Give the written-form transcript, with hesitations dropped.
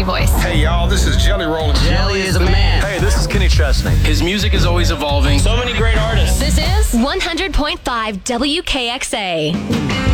voice. Hey, y'all, this is Jelly Roll. Jelly is a man. Hey, this is Kenny Chesney. His music is always evolving. So many great artists. This is 100.5 WKXA.